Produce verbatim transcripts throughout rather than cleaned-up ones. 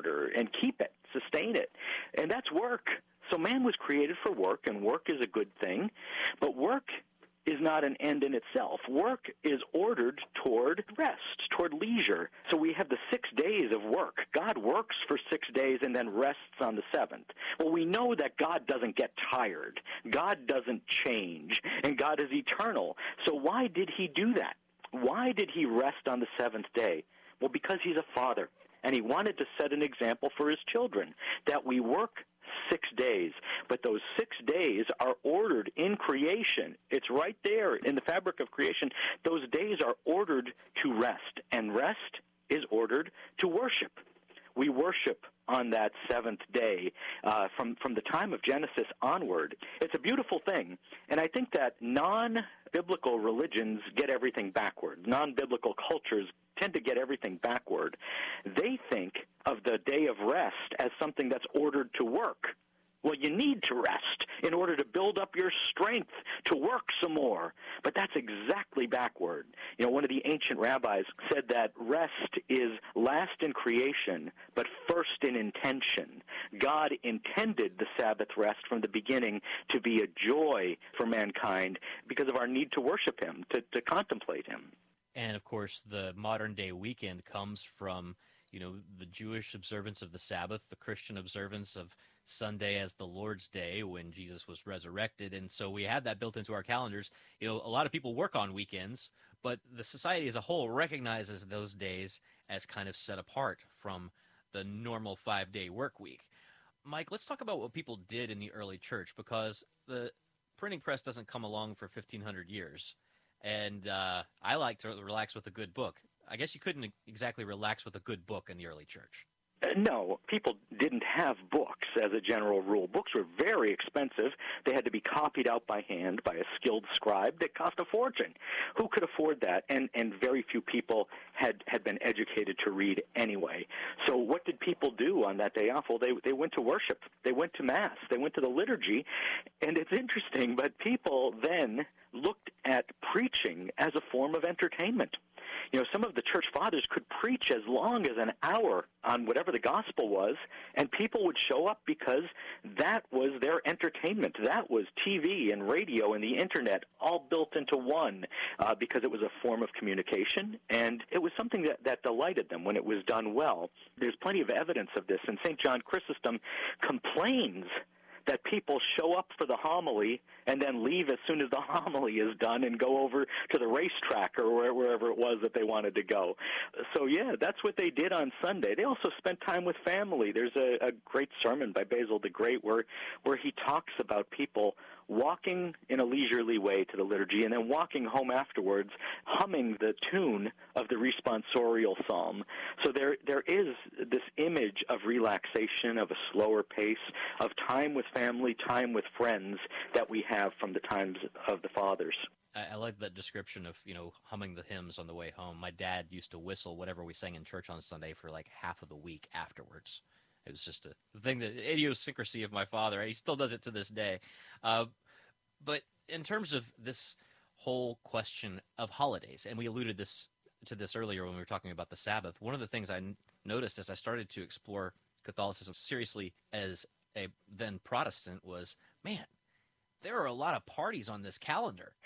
order and keep it, sustain it. And that's work. So man was created for work, and work is a good thing. But work is not an end in itself. Work is ordered toward rest, toward leisure. So we have the six days of work. God works for six days and then rests on the seventh. Well, we know that God doesn't get tired. God doesn't change, and God is eternal. So why did he do that? Why did he rest on the seventh day? Well, because he's a father, and he wanted to set an example for his children, that we work six days. But those six days are ordered in creation. It's right there in the fabric of creation. Those days are ordered to rest, and rest is ordered to worship. We worship on that seventh day uh, from, from the time of Genesis onward. It's a beautiful thing, and I think that non-biblical religions get everything backward. Non-biblical cultures tend to get everything backward. They think of the day of rest as something that's ordered to work. Well, you need to rest in order to build up your strength to work some more. But that's exactly backward. You know, one of the ancient rabbis said that rest is last in creation, but first in intention. God intended the Sabbath rest from the beginning to be a joy for mankind because of our need to worship him, to, to contemplate him. And, of course, the modern-day weekend comes from, you know, the Jewish observance of the Sabbath, the Christian observance of Sunday as the Lord's Day when Jesus was resurrected. And so we have that built into our calendars. You know, a lot of people work on weekends, but the society as a whole recognizes those days as kind of set apart from the normal five-day work week. Mike, let's talk about what people did in the early church, because the printing press doesn't come along for fifteen hundred years. And uh, I like to relax with a good book. I guess you couldn't exactly relax with a good book in the early church. Uh, no, people didn't have books as a general rule. Books were very expensive. They had to be copied out by hand by a skilled scribe. They cost a fortune. Who could afford that? And and very few people had, had been educated to read anyway. So what did people do on that day off? Well, they, they went to worship. They went to Mass. They went to the liturgy. And it's interesting, but people then looked at preaching as a form of entertainment. You know, some of the church fathers could preach as long as an hour on whatever the gospel was, and people would show up because that was their entertainment. That was T V and radio and the Internet all built into one uh, because it was a form of communication, and it was something that, that delighted them when it was done well. There's plenty of evidence of this, and Saint John Chrysostom complains that people show up for the homily and then leave as soon as the homily is done and go over to the racetrack or wherever it was that they wanted to go. So, yeah, that's what they did on Sunday. They also spent time with family. There's a, a great sermon by Basil the Great where, where he talks about people walking in a leisurely way to the liturgy and then walking home afterwards humming the tune of the responsorial psalm. So there there is this image of relaxation, of a slower pace, of time with family, time with friends that we have from the times of the fathers. I, I like that description of, you know, humming the hymns on the way home. My dad used to whistle whatever we sang in church on Sunday for like half of the week afterwards. It was just a thing, that idiosyncrasy of my father. He still does it to this day. Uh, but in terms of this whole question of holidays, and we alluded this to this earlier when we were talking about the Sabbath, one of the things I n- noticed as I started to explore Catholicism seriously as a then Protestant was, man, there are a lot of parties on this calendar.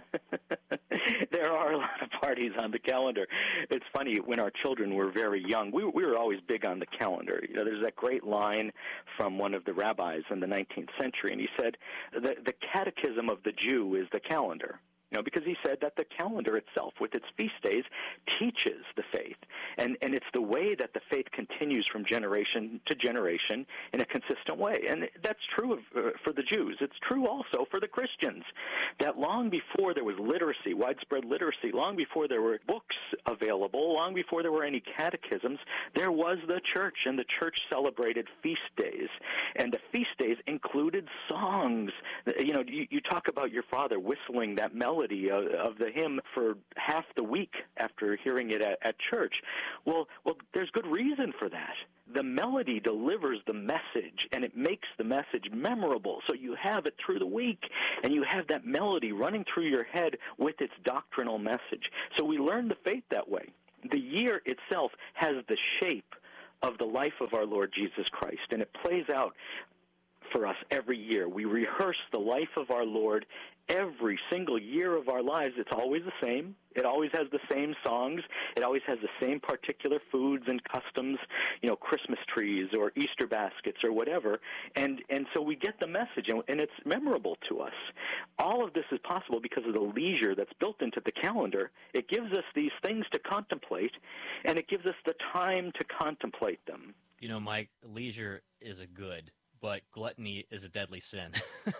There are a lot of parties on the calendar. It's funny, when our children were very young, we, we were always big on the calendar. You know, there's that great line from one of the rabbis in the nineteenth century, and he said, the, the catechism of the Jew is the calendar. You know, because he said that the calendar itself, with its feast days, teaches the faith. And, and it's the way that the faith continues from generation to generation in a consistent way. And that's true of, uh, for the Jews. It's true also for the Christians, that long before there was literacy, widespread literacy, long before there were books available, long before there were any catechisms, there was the church, and the church celebrated feast days. And the feast days included songs. You know, you, you talk about your father whistling that melody Of, of the hymn for half the week after hearing it at, at church. Well, well, there's good reason for that. The melody delivers the message, and it makes the message memorable. So you have it through the week, and you have that melody running through your head with its doctrinal message. So we learn the faith that way. The year itself has the shape of the life of our Lord Jesus Christ, and it plays out for us every year. We rehearse the life of our Lord every single year of our lives. It's always the same. It always has the same songs. It always has the same particular foods and customs, you know, Christmas trees or Easter baskets or whatever. And and so we get the message, and, and it's memorable to us. All of this is possible because of the leisure that's built into the calendar. It gives us these things to contemplate, and it gives us the time to contemplate them. You know, Mike, leisure is a good, but gluttony is a deadly sin.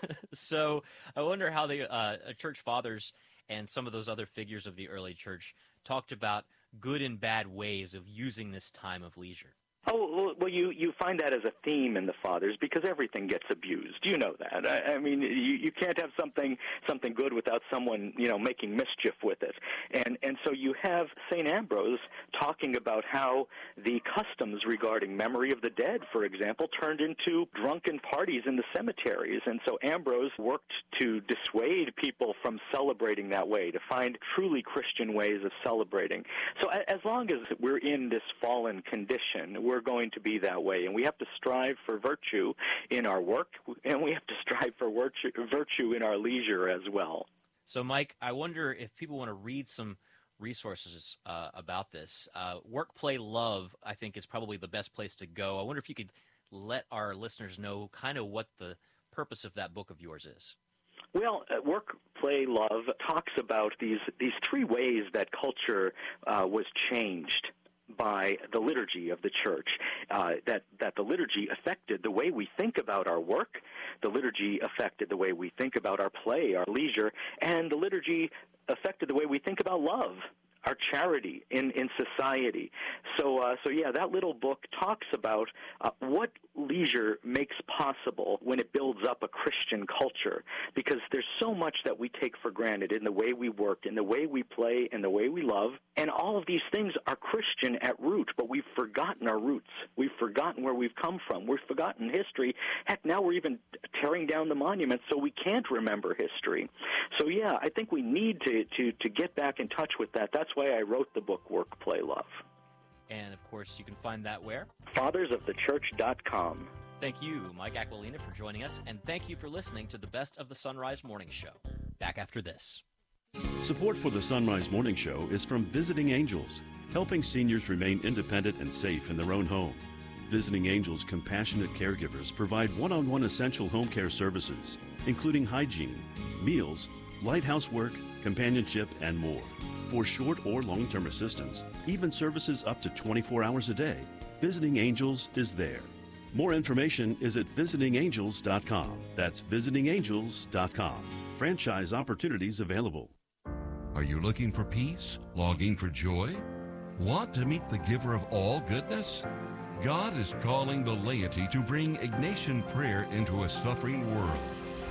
So I wonder how the uh, church fathers and some of those other figures of the early church talked about good and bad ways of using this time of leisure. Oh, well, you, you find that as a theme in the Fathers because everything gets abused. You know that. I, I mean, you, you can't have something something good without someone, you know, making mischief with it. And and so you have Saint Ambrose talking about how the customs regarding memory of the dead, for example, turned into drunken parties in the cemeteries. And so Ambrose worked to dissuade people from celebrating that way, to find truly Christian ways of celebrating. So as long as we're in this fallen condition, we're going to be that way, and we have to strive for virtue in our work, and we have to strive for virtue, virtue in our leisure as well. So, Mike, I wonder if people want to read some resources uh, about this. Uh, Work, Play, Love, I think, is probably the best place to go. I wonder if you could let our listeners know kind of what the purpose of that book of yours is. Well, uh, Work, Play, Love talks about these, these three ways that culture uh, was changed by the liturgy of the church, uh, that, that the liturgy affected the way we think about our work, the liturgy affected the way we think about our play, our leisure, and the liturgy affected the way we think about love, our charity in, in society. So, uh, so yeah, that little book talks about uh, what leisure makes possible when it builds up a Christian culture, because there's so much that we take for granted in the way we work, in the way we play, in the way we love, and all of these things are Christian at root, but we've forgotten our roots. We've forgotten where we've come from. We've forgotten history. Heck, now we're even tearing down the monuments so we can't remember history. So yeah, I think we need to, to, to get back in touch with that. That's why I wrote the book, Work, Play, Love. And, of course, you can find that where? fathers of the church dot com. Thank you, Mike Aquilina, for joining us, and thank you for listening to the Best of the Sunrise Morning Show. Back after this. Support for the Sunrise Morning Show is from Visiting Angels, helping seniors remain independent and safe in their own home. Visiting Angels compassionate caregivers provide one-on-one essential home care services, including hygiene, meals, light housework, companionship, and more. For short or long-term assistance, even services up to twenty-four hours a day, Visiting Angels is there. More information is at visiting angels dot com. That's visiting angels dot com. Franchise opportunities available. Are you looking for peace? Longing for joy? Want to meet the giver of all goodness? God is calling the laity to bring Ignatian prayer into a suffering world.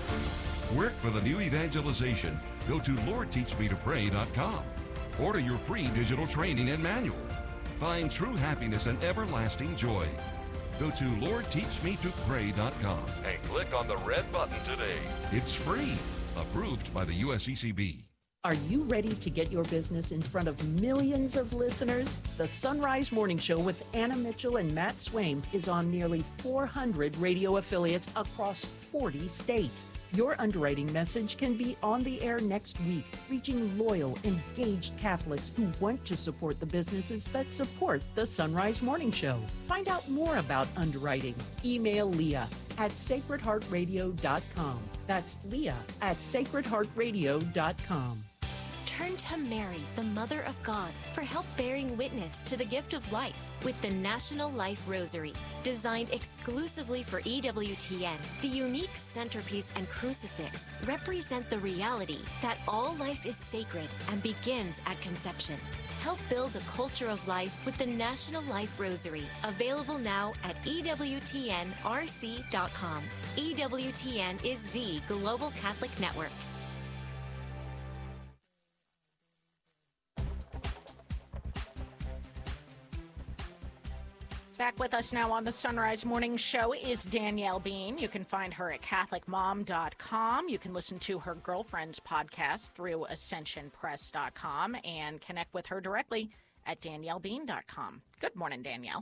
Work for the new evangelization. Go to lord teach me to pray dot com. Order your free digital training and manual. Find true happiness and everlasting joy. Go to lord teach me to pray dot com and click on the red button today. It's free. Approved by the U S C C B. Are you ready to get your business in front of millions of listeners? The Sunrise Morning Show with Anna Mitchell and Matt Swaim is on nearly four hundred radio affiliates across forty states. Your underwriting message can be on the air next week, reaching loyal, engaged Catholics who want to support the businesses that support the Sunrise Morning Show. Find out more about underwriting. Email Leah at sacred heart radio dot com. That's Leah at sacred heart radio dot com. Turn to Mary, the Mother of God, for help bearing witness to the gift of life with the National Life Rosary. Designed exclusively for E W T N, the unique centerpiece and crucifix represent the reality that all life is sacred and begins at conception. Help build a culture of life with the National Life Rosary, available now at E W T N R C dot com. E W T N is the global Catholic network. Back with us now on the Sunrise Morning Show is Danielle Bean. You can find her at catholic mom dot com. You can listen to her Girlfriends podcast through ascension press dot com and connect with her directly at danielle bean dot com. Good morning, Danielle.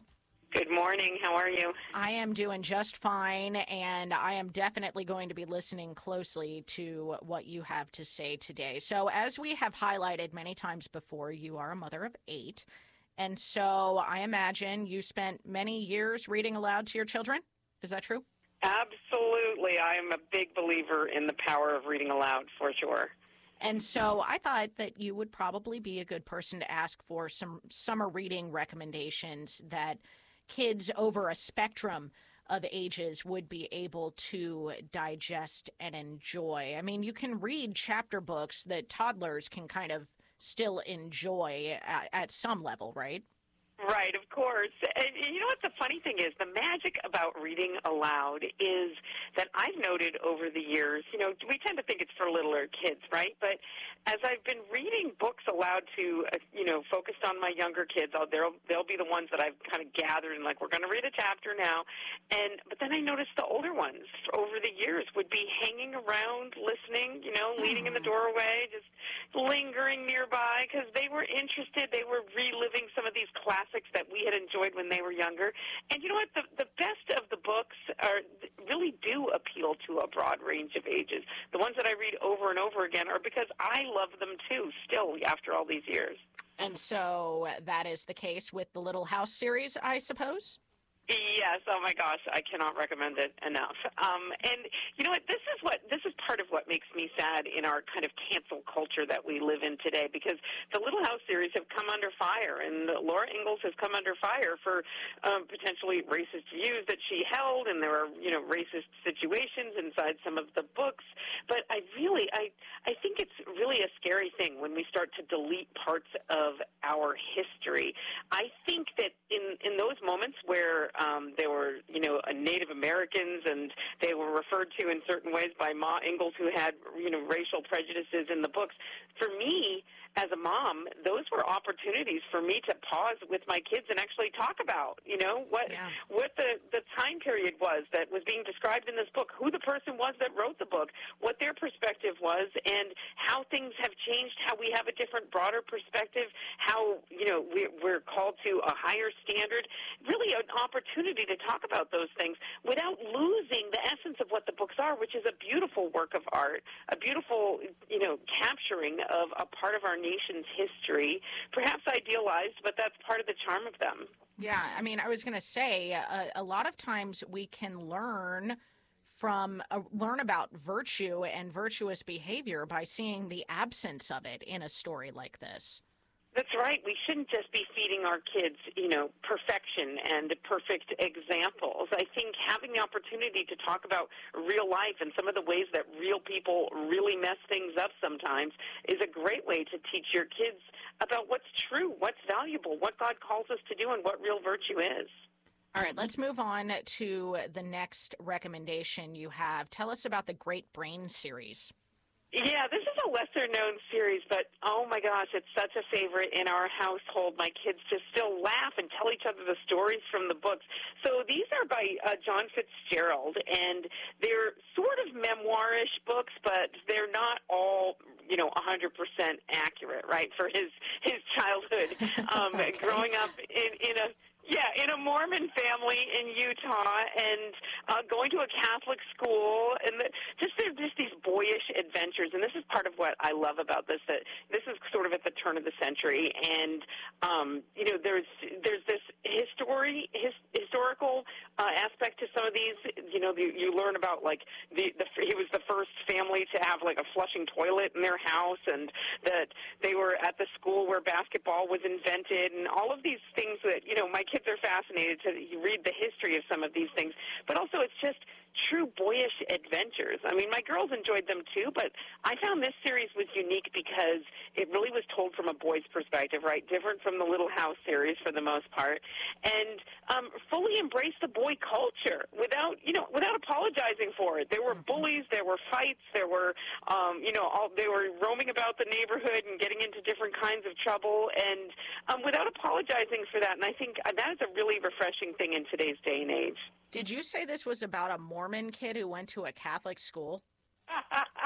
Good morning. How are you? I am doing just fine, and I am definitely going to be listening closely to what you have to say today. So, as we have highlighted many times before, you are a mother of eight, and so I imagine you spent many years reading aloud to your children. Is that true? Absolutely. I am a big believer in the power of reading aloud, for sure. And so I thought that you would probably be a good person to ask for some summer reading recommendations that kids over a spectrum of ages would be able to digest and enjoy. I mean, you can read chapter books that toddlers can kind of still enjoy at, at some level, right? Right, of course. And you know what the funny thing is? The magic about reading aloud is that I've noted over the years, you know, we tend to think it's for littler kids, right? But as I've been reading books aloud to, uh, you know, focused on my younger kids, I'll, they'll, they'll be the ones that I've kind of gathered and like, we're going to read a chapter now. And but then I noticed the older ones over the years would be hanging around, listening, you know, leaning in the doorway, just lingering nearby because they were interested. They were reliving some of these classics that we had enjoyed when they were younger. And you know what? The, the best of the books are really do appeal to a broad range of ages. The ones that I read over and over again are because I love them too, still, after all these years. And so that is the case with the Little House series, I suppose? Yes. Oh my gosh, I cannot recommend it enough. Um, and you know what? This is what this is part of what makes me sad in our kind of cancel culture that we live in today. Because the Little House series have come under fire, and Laura Ingalls has come under fire for um, potentially racist views that she held, and there were you know racist situations inside some of the books. But I really, I I think it's really a scary thing when we start to delete parts of our history. I think that in in those moments where Um, they were, you know, Native Americans, and they were referred to in certain ways by Ma Ingalls, who had, you know, racial prejudices in the books. For me, as a mom, those were opportunities for me to pause with my kids and actually talk about, you know, what yeah. what the, the time period was that was being described in this book, who the person was that wrote the book, what their perspective was, and how things have changed, how we have a different, broader perspective, how, you know, we, we're called to a higher standard. Really an opportunity to talk about those things without losing the essence of what the books are, which is a beautiful work of art, a beautiful, you know, capturing of a part of our nation's history, perhaps idealized, but that's part of the charm of them. Yeah, I mean, I was going to say, a, a lot of times we can learn from uh, learn about virtue and virtuous behavior by seeing the absence of it in a story like this. That's right. We shouldn't just be feeding our kids, you know, perfection and perfect examples. I think having the opportunity to talk about real life and some of the ways that real people really mess things up sometimes is a great way to teach your kids about what's true, what's valuable, what God calls us to do, and what real virtue is. All right, let's move on to the next recommendation you have. Tell us about the Great Brain series. Yeah, this is a lesser-known series, but oh my gosh, it's such a favorite in our household. My kids just still laugh and tell each other the stories from the books. So these are by uh, John Fitzgerald, and they're sort of memoir-ish books, but they're not all, you know, one hundred percent accurate, right, for his, his childhood. Um, okay. Growing up in, in a... Yeah, in a Mormon family in Utah, and uh, going to a Catholic school, and the, just they're just these boyish adventures. And this is part of what I love about this. That this is sort of at the turn of the century, and um, you know, there's there's this history his, historical uh, aspect to some of these. You know, the, you learn about like the, the he was the first family to have like a flushing toilet in their house, and that they were at the school where basketball was invented, and all of these things that you know my kids are fascinated to read the history of some of these things, but also it's just true boyish adventures. I mean, my girls enjoyed them too, but I found this series was unique because it really was told from a boy's perspective, right? Different from the Little House series for the most part, and um, fully embraced the boy culture without, you know, without apologizing for it. There were bullies, there were fights, there were, um, you know, all, they were roaming about the neighborhood and getting into different kinds of trouble, and um, without apologizing for that. And I think that is a really refreshing thing in today's day and age. Did you say this was about a Mormon kid who went to a Catholic school?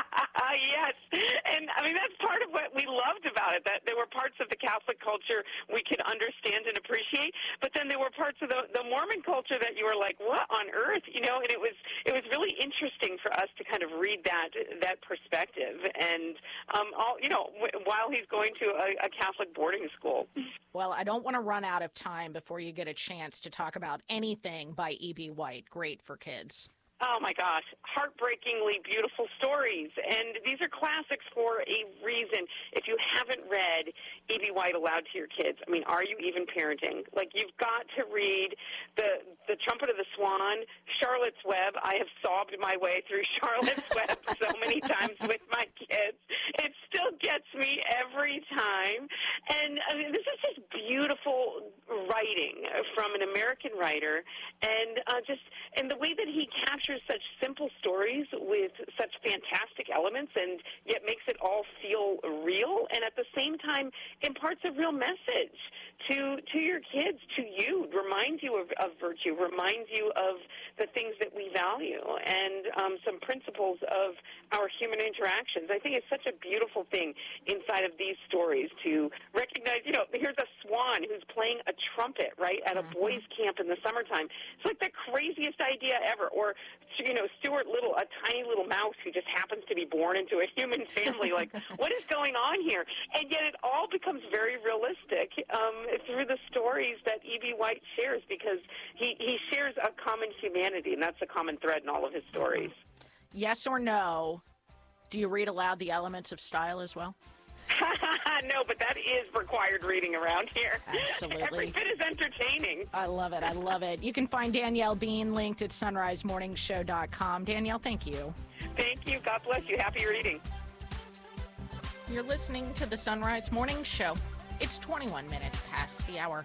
Yes. And, I mean, that's part of what we loved about it, that there were parts of the Catholic culture we could understand and appreciate, but then there were parts of the, the Mormon culture that you were like, what on earth? You know, and it was it was really interesting for us to kind of read that that perspective. And, um, all, you know, w- while he's going to a, a Catholic boarding school. Well, I don't want to run out of time before you get a chance to talk about anything by E B. White. Great for kids. Oh, my gosh. Heartbreakingly beautiful stories. And these are classics for a reason. If you haven't read E B. White aloud to your kids, I mean, are you even parenting? Like, you've got to read the the Trumpet of the Swan, Charlotte's Web. I have sobbed my way through Charlotte's Web so many times with my kids. It still gets me every time. And I mean, this is just beautiful writing from an American writer. And uh, just and the way that he captures such simple stories with such fantastic elements and yet makes it all feel real, and at the same time imparts a real message to to your kids, to you, reminds you of, of virtue, reminds you of the things that we value, and um, some principles of our human interactions. I think it's such a beautiful thing inside of these stories to recognize, you know, here's a swan who's playing a trumpet, right, at a boys' camp in the summertime. It's like the craziest idea ever. Or, you know, Stuart Little, a tiny little mouse who just happens to be born into a human family. Like, what is going on here? And yet it all becomes very realistic um, through the stories that E B. White shares, because he, he shares a common humanity, and that's a common thread in all of his stories. Yes or no, do you read aloud the Elements of Style as well? No, but that is required reading around here. Absolutely. Every bit is entertaining. I love it. I love it. You can find Danielle Bean linked at sunrise morning show dot com. Danielle, thank you. Thank you. God bless you. Happy reading. You're listening to the Sunrise Morning Show. It's twenty-one minutes past the hour.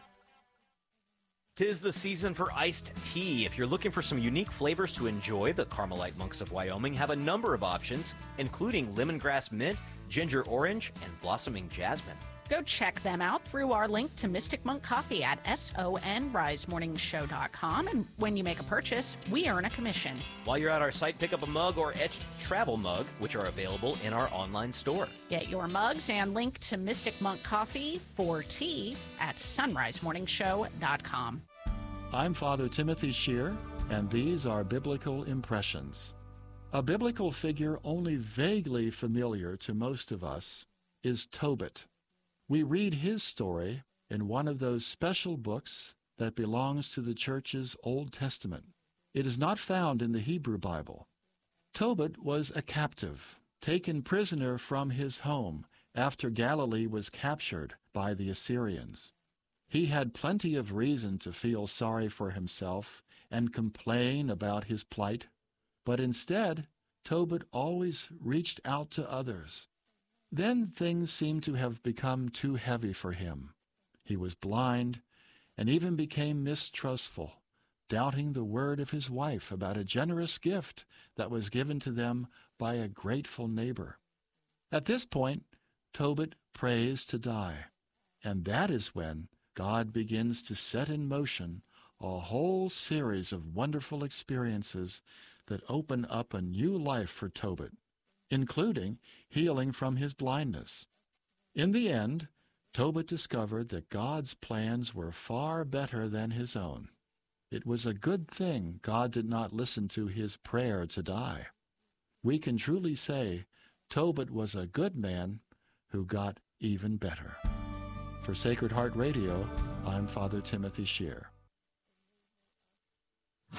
Tis the season for iced tea. If you're looking for some unique flavors to enjoy, the Carmelite Monks of Wyoming have a number of options, including lemongrass mint, ginger orange, and blossoming jasmine. Go check them out through our link to Mystic Monk Coffee at sunrise morning show dot com. And when you make a purchase, we earn a commission. While you're at our site, pick up a mug or etched travel mug, which are available in our online store. Get your mugs and link to Mystic Monk Coffee for tea at sunrise morning show dot com. I'm Father Timothy Shear, and these are Biblical Impressions. A biblical figure only vaguely familiar to most of us is Tobit. We read his story in one of those special books that belongs to the Church's Old Testament. It is not found in the Hebrew Bible. Tobit was a captive, taken prisoner from his home after Galilee was captured by the Assyrians. He had plenty of reason to feel sorry for himself and complain about his plight, but instead, Tobit always reached out to others. Then things seemed to have become too heavy for him. He was blind and even became mistrustful, doubting the word of his wife about a generous gift that was given to them by a grateful neighbor. At this point, Tobit prays to die, and that is when God begins to set in motion a whole series of wonderful experiences that open up a new life for Tobit, including healing from his blindness. In the end, Tobit discovered that God's plans were far better than his own. It was a good thing God did not listen to his prayer to die. We can truly say Tobit was a good man who got even better. For Sacred Heart Radio, I'm Father Timothy Shear. The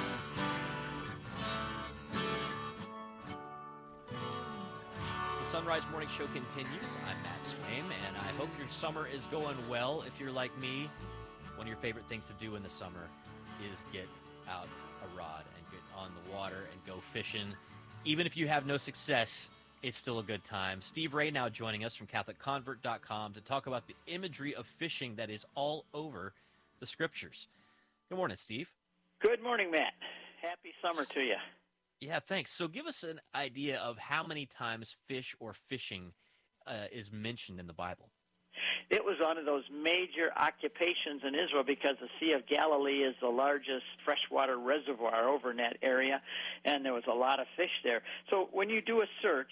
Sunrise Morning Show continues. I'm Matt Swaim, and I hope your summer is going well. If you're like me, one of your favorite things to do in the summer is get out a rod and get on the water and go fishing. Even if you have no success, it's still a good time. Steve Ray now joining us from Catholic Convert dot com to talk about the imagery of fishing that is all over the Scriptures. Good morning, Steve. Good morning, Matt. Happy summer to you. Yeah, thanks. So give us an idea of how many times fish or fishing uh, is mentioned in the Bible. It was one of those major occupations in Israel because the Sea of Galilee is the largest freshwater reservoir over in that area, and there was a lot of fish there. So when you do a search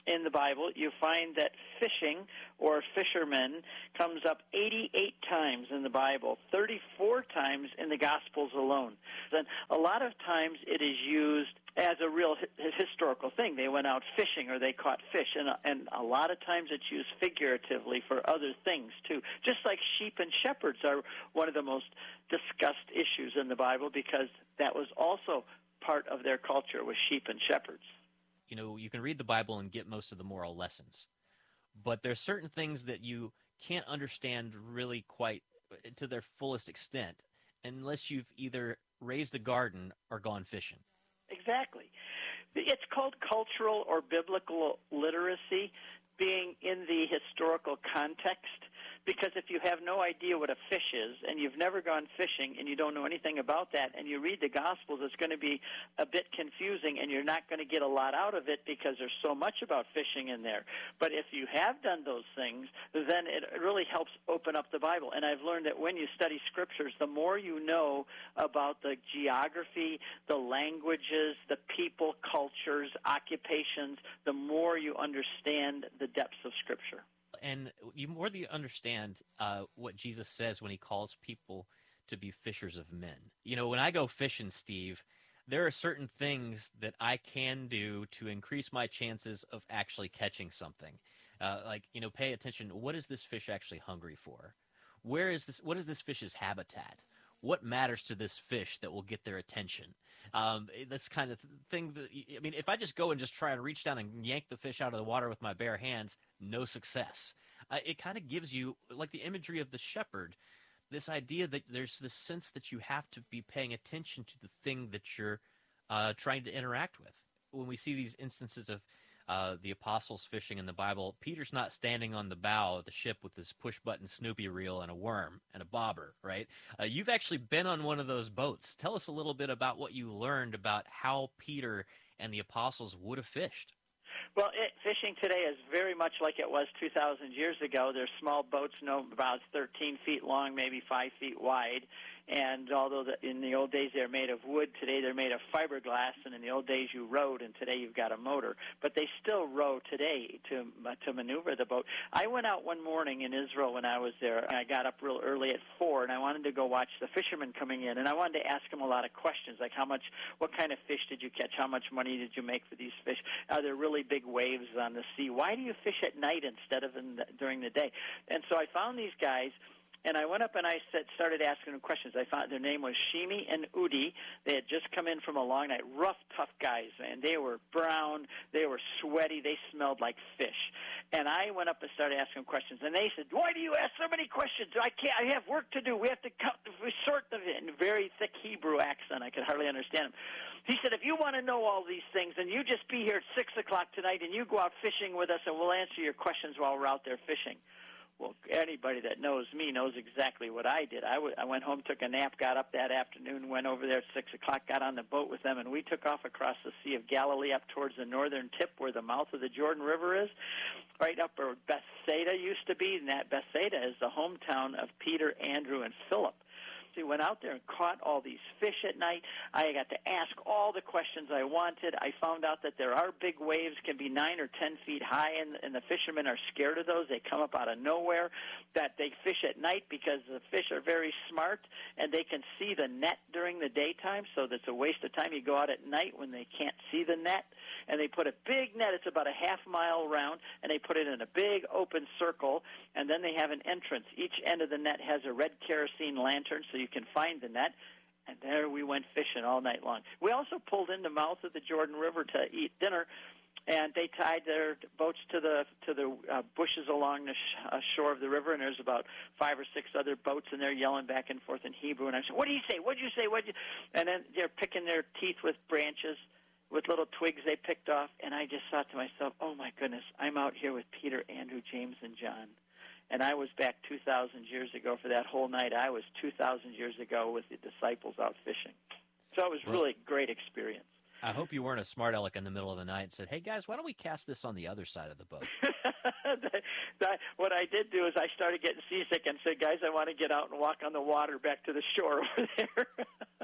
in the Bible, you find that fishing or fishermen comes up eighty-eight times in the Bible, thirty-four times in the Gospels alone. And a lot of times it is used as a real hi- historical thing. They went out fishing or they caught fish, and, and a lot of times it's used figuratively for other things too. Just like sheep and shepherds are one of the most discussed issues in the Bible, because that was also part of their culture, was sheep and shepherds. You know, you can read the Bible and get most of the moral lessons, but there's certain things that you can't understand really quite to their fullest extent unless you've either raised a garden or gone fishing. Exactly. It's called cultural or biblical literacy, being in the historical context, because if you have no idea what a fish is and you've never gone fishing and you don't know anything about that and you read the Gospels, it's going to be a bit confusing and you're not going to get a lot out of it because there's so much about fishing in there. But if you have done those things, then it really helps open up the Bible. And I've learned that when you study Scriptures, the more you know about the geography, the languages, the people, cultures, occupations, the more you understand the depths of Scripture. And you more than you understand uh, what Jesus says when he calls people to be fishers of men. You know, when I go fishing, Steve, there are certain things that I can do to increase my chances of actually catching something. Uh, like, you know, pay attention. What is this fish actually hungry for? Where is this? What is this fish's habitat? What matters to this fish that will get their attention? Um, this kind of thing that, I mean, if I just go and just try and reach down and yank the fish out of the water with my bare hands, no success. Uh, it kind of gives you, like the imagery of the shepherd, this idea that there's this sense that you have to be paying attention to the thing that you're uh, trying to interact with. When we see these instances of uh, the apostles fishing in the Bible, Peter's not standing on the bow of the ship with his push-button Snoopy reel and a worm and a bobber, right? Uh, you've actually been on one of those boats. Tell us a little bit about what you learned about how Peter and the apostles would have fished. Well, it, fishing today is very much like it was two thousand years ago. There's small boats, no, about thirteen feet long, maybe five feet wide. And although the, in the old days they're made of wood, today they're made of fiberglass. And in the old days you rowed, and today you've got a motor. But they still row today to uh, to maneuver the boat. I went out one morning in Israel when I was there. And I got up real early at four, and I wanted to go watch the fishermen coming in. And I wanted to ask them a lot of questions, like how much, what kind of fish did you catch? How much money did you make for these fish? Are there really big waves on the sea? Why do you fish at night instead of in the, during the day? And so I found these guys. And I went up and I said, started asking them questions. I found their name was Shimi and Udi. They had just come in from a long night. Rough, tough guys, man. They were brown. They were sweaty. They smelled like fish. And I went up and started asking them questions. And they said, why do you ask so many questions? I can't. I have work to do. We have to count, we sort them in. Very thick Hebrew accent. I could hardly understand him. He said, if you want to know all these things, then you just be here at six o'clock tonight and you go out fishing with us and we'll answer your questions while we're out there fishing. Well, anybody that knows me knows exactly what I did. I, w- I went home, took a nap, got up that afternoon, went over there at six o'clock, got on the boat with them, and we took off across the Sea of Galilee up towards the northern tip where the mouth of the Jordan River is, right up where Bethsaida used to be, and that Bethsaida is the hometown of Peter, Andrew, and Philip. We went out there and caught all these fish at night. I got to ask all the questions I wanted. I found out that there are big waves, can be nine or ten feet high, and, and the fishermen are scared of those. They come up out of nowhere. That they fish at night because the fish are very smart, and they can see the net during the daytime, so that's a waste of time. You go out at night when they can't see the net, and they put a big net. It's about a half mile round, and they put it in a big open circle, and then they have an entrance. Each end of the net has a red kerosene lantern, so you can find the net, and there we went fishing all night long. We also pulled in the mouth of the Jordan River to eat dinner, and they tied their boats to the to the uh, bushes along the sh- uh, shore of the river, and there's about five or six other boats, and they're yelling back and forth in Hebrew, and I said, what do you say, what do you say, what do you... And then they're picking their teeth with branches, with little twigs they picked off, and I just thought to myself, oh my goodness, I'm out here with Peter, Andrew, James, and John. And I was back two thousand years ago for that whole night. I was two thousand years ago with the disciples out fishing. So it was well, really a great experience. I hope you weren't a smart aleck in the middle of the night and said, hey, guys, why don't we cast this on the other side of the boat? that, that, what I did do is I started getting seasick and said, guys, I want to get out and walk on the water back to the shore over there.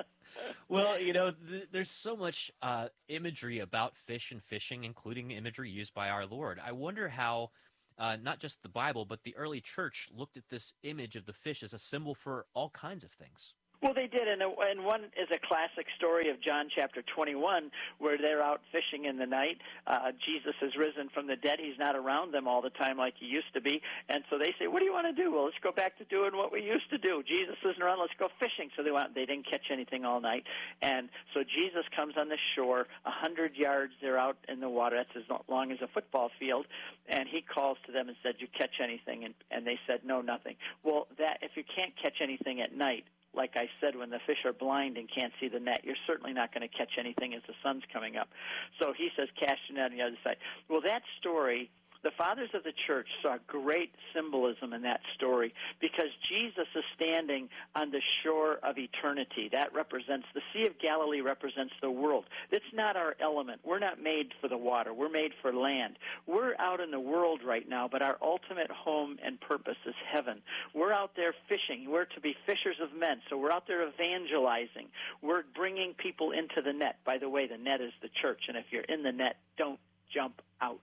Well, you know, th- there's so much uh, imagery about fish and fishing, including imagery used by our Lord. I wonder how uh, not just the Bible, but the early church looked at this image of the fish as a symbol for all kinds of things. Well, they did, and, and one is a classic story of John chapter twenty-one, where they're out fishing in the night. Uh, Jesus has risen from the dead. He's not around them all the time like he used to be, and so they say, what do you want to do? Well, let's go back to doing what we used to do. Jesus isn't around. Let's go fishing. So they went. They didn't catch anything all night, and so Jesus comes on the shore, a hundred yards. They're out in the water. That's as long as a football field, and he calls to them and said, "You catch anything?" And, and they said, "No, nothing." Well, that if you can't catch anything at night, like I said, when the fish are blind and can't see the net, you're certainly not going to catch anything as the sun's coming up. So he says, cast your net on the other side. Well, that story, the fathers of the church saw great symbolism in that story because Jesus is standing on the shore of eternity. That represents, the Sea of Galilee represents the world. It's not our element. We're not made for the water. We're made for land. We're out in the world right now, but our ultimate home and purpose is heaven. We're out there fishing. We're to be fishers of men, so we're out there evangelizing. We're bringing people into the net. By the way, the net is the church, and if you're in the net, don't jump out.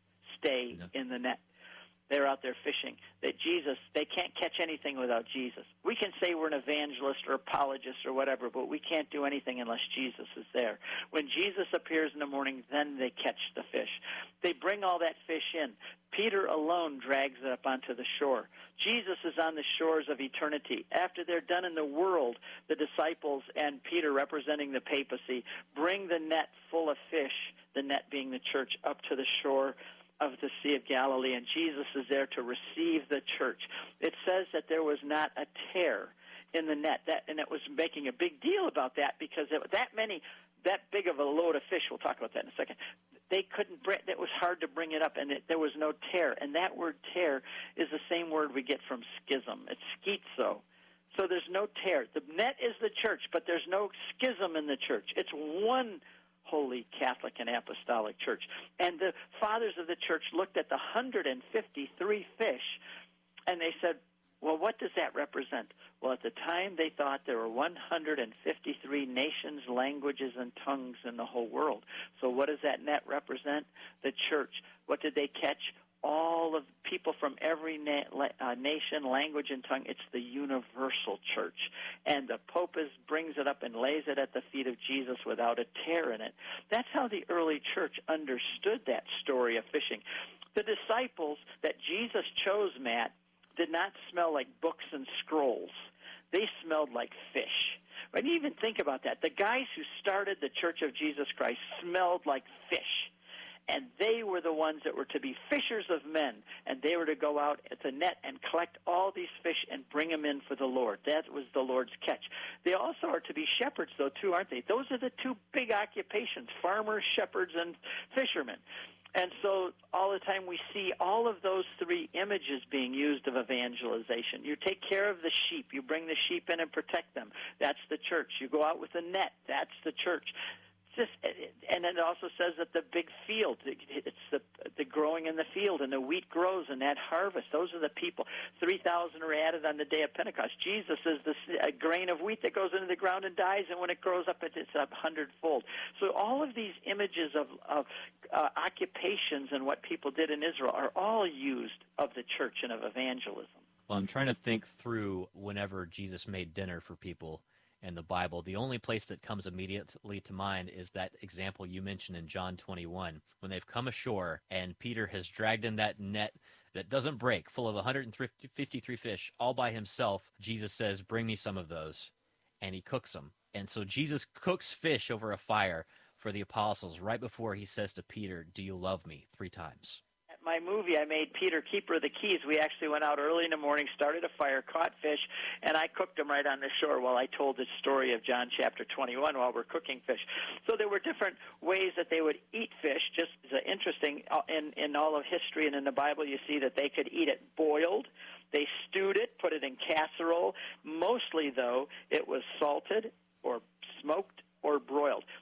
Stay no. in the net. They're out there fishing. That Jesus, they can't catch anything without Jesus. We can say we're an evangelist or apologist or whatever, but we can't do anything unless Jesus is there. When Jesus appears in the morning, then they catch the fish. They bring all that fish in. Peter alone drags it up onto the shore. Jesus is on the shores of eternity. After they're done in the world, the disciples and Peter, representing the papacy, bring the net full of fish, the net being the church, up to the shore of the Sea of Galilee, and Jesus is there to receive the church. It says that there was not a tear in the net, that, and it was making a big deal about that because it, that many, that big of a load of fish, we'll talk about that in a second, they couldn't bring, it was hard to bring it up, and it, there was no tear. And that word tear is the same word we get from schism. It's schizo. So there's no tear. The net is the church, but there's no schism in the church. It's one Holy Catholic and Apostolic Church. And the fathers of the church looked at the one hundred fifty-three fish, and they said, well, what does that represent? Well, at the time, they thought there were one hundred fifty-three nations, languages, and tongues in the whole world. So what does that net represent? The church. What did they catch? All of people from every na- uh, nation, language, and tongue. It's the universal church. And the Pope is, brings it up and lays it at the feet of Jesus without a tear in it. That's how the early church understood that story of fishing. The disciples that Jesus chose, Matt, did not smell like books and scrolls. They smelled like fish. When you even think about that, the guys who started the Church of Jesus Christ smelled like fish. And they were the ones that were to be fishers of men, and they were to go out at the net and collect all these fish and bring them in for the Lord. That was the Lord's catch. They also are to be shepherds, though, too, aren't they? Those are the two big occupations, farmers, shepherds, and fishermen. And so all the time we see all of those three images being used of evangelization. You take care of the sheep. You bring the sheep in and protect them. That's the church. You go out with a net. That's the church. Just, and it also says that the big field, it's the, the growing in the field, and the wheat grows, and that harvest, those are the people. three thousand are added on the day of Pentecost. Jesus is the a grain of wheat that goes into the ground and dies, and when it grows up, it's a hundredfold. So all of these images of, of uh, occupations and what people did in Israel are all used of the church and of evangelism. Well, I'm trying to think through whenever Jesus made dinner for people in the Bible. The only place that comes immediately to mind is that example you mentioned in John twenty-one, when they've come ashore and Peter has dragged in that net that doesn't break, full of one hundred fifty-three fish, all by himself. Jesus says, bring me some of those, and he cooks them. And so Jesus cooks fish over a fire for the apostles right before he says to Peter, do you love me? Three times. My movie, I made Peter Keeper of the Keys. We actually went out early in the morning, started a fire, caught fish, and I cooked them right on the shore while I told the story of John chapter twenty-one while we're cooking fish. So there were different ways that they would eat fish. Just as interesting, in, in all of history and in the Bible, you see that they could eat it boiled. They stewed it, put it in casserole. Mostly, though, it was salted or smoked or broiled.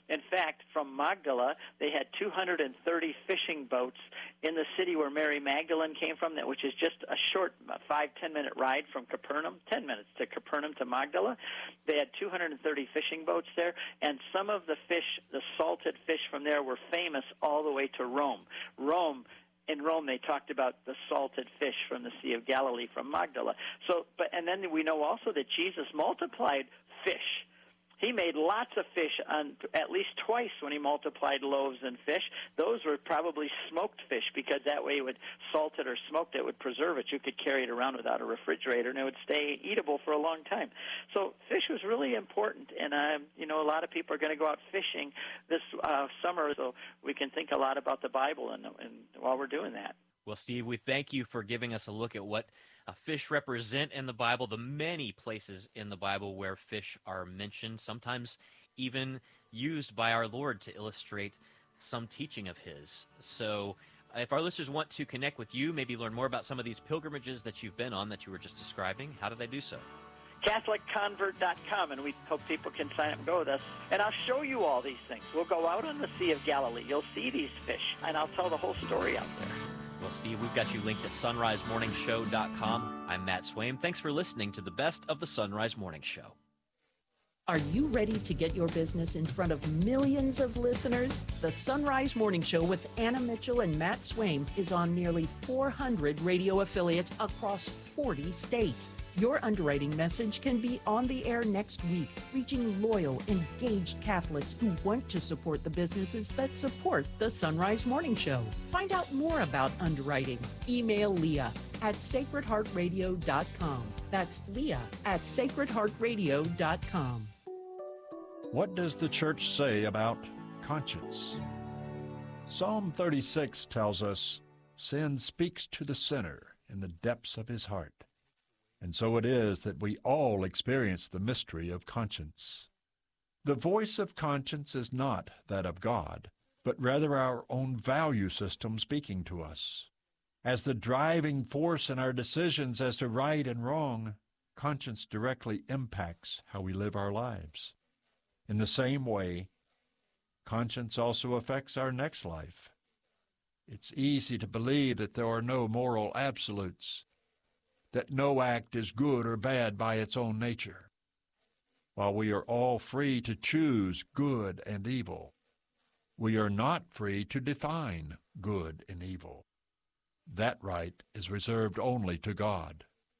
In fact, from Magdala, they had two hundred thirty fishing boats in the city where Mary Magdalene came from, that which is just a short five, ten-minute ride from Capernaum, ten minutes to Capernaum to Magdala. They had two hundred thirty fishing boats there, and some of the fish, the salted fish from there, were famous all the way to Rome. Rome In Rome, they talked about the salted fish from the Sea of Galilee from Magdala. So, but and then we know also that Jesus multiplied fish. He made lots of fish on at least twice when he multiplied loaves and fish. Those were probably smoked fish, because that way it would salt it or smoked it would preserve it. You could carry it around without a refrigerator, and it would stay eatable for a long time. So fish was really important, and um, you know, a lot of people are going to go out fishing this uh, summer, so we can think a lot about the Bible and, and while we're doing that. Well, Steve, we thank you for giving us a look at what uh, fish represent in the Bible, the many places in the Bible where fish are mentioned, sometimes even used by our Lord to illustrate some teaching of his. So if our listeners want to connect with you, maybe learn more about some of these pilgrimages that you've been on that you were just describing, how do they do so? Catholic Convert dot com, and we hope people can sign up and go with us. And I'll show you all these things. We'll go out on the Sea of Galilee. You'll see these fish, and I'll tell the whole story out there. Well, Steve, we've got you linked at sunrise morning show dot com. I'm Matt Swaim. Thanks for listening to the best of the Sunrise Morning Show. Are you ready to get your business in front of millions of listeners? The Sunrise Morning Show with Anna Mitchell and Matt Swaim is on nearly four hundred radio affiliates across forty states. Your underwriting message can be on the air next week, reaching loyal, engaged Catholics who want to support the businesses that support the Sunrise Morning Show. Find out more about underwriting. Email Leah at sacred heart radio dot com. That's Leah at sacred heart radio dot com. What does the church say about conscience? Psalm thirty-six tells us, sin speaks to the sinner in the depths of his heart. And so it is that we all experience the mystery of conscience. The voice of conscience is not that of God, but rather our own value system speaking to us. As the driving force in our decisions as to right and wrong, conscience directly impacts how we live our lives. In the same way, conscience also affects our next life. It's easy to believe that there are no moral absolutes, that no act is good or bad by its own nature. While we are all free to choose good and evil, we are not free to define good and evil. That right is reserved only to God.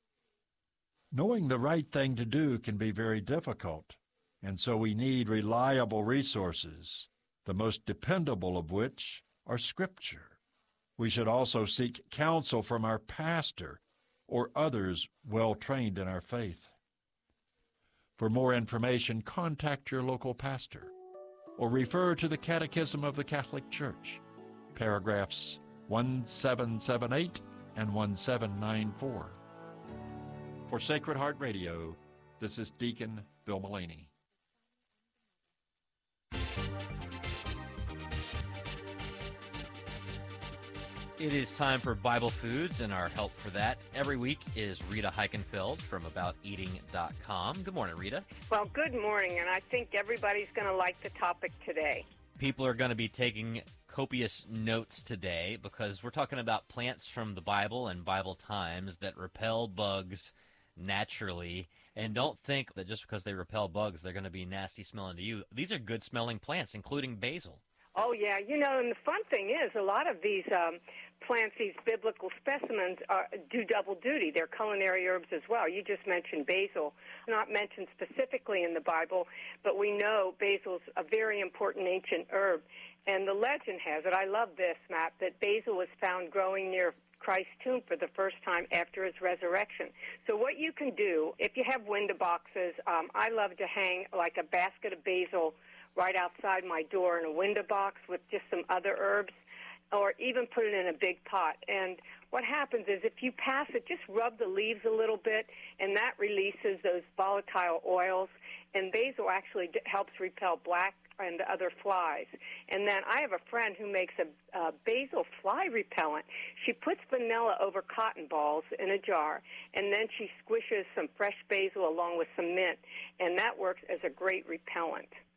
Knowing the right thing to do can be very difficult, and so we need reliable resources, the most dependable of which are Scripture. We should also seek counsel from our pastor or others well trained in our faith. For more information, contact your local pastor or refer to the Catechism of the Catholic Church, paragraphs one seven seven eight and one seven nine four. For Sacred Heart Radio, this is Deacon Bill Mullaney. It is time for Bible Foods, and our help for that every week is Rita Heichenfeld from about eating dot com. Good morning, Rita. Well, good morning, and I think everybody's going to like the topic today. People are going to be taking copious notes today because we're talking about plants from the Bible and Bible times that repel bugs naturally. And don't think that just because they repel bugs, they're going to be nasty smelling to you. These are good smelling plants, including basil. Oh, yeah. You know, and the fun thing is a lot of these um, plants, these biblical specimens, are, do double duty. They're culinary herbs as well. You just mentioned basil, not mentioned specifically in the Bible, but we know basil's a very important ancient herb. And the legend has it, I love this, Matt, that basil was found growing near Christ's tomb for the first time after his resurrection. So what you can do, if you have window boxes, um, I love to hang like a basket of basil right outside my door in a window box with just some other herbs, or even put it in a big pot. And what happens is if you pass it, just rub the leaves a little bit, and that releases those volatile oils. And basil actually d- helps repel black and other flies. And then I have a friend who makes a, a basil fly repellent. She puts vanilla over cotton balls in a jar, and then she squishes some fresh basil along with some mint, and that works as a great repellent.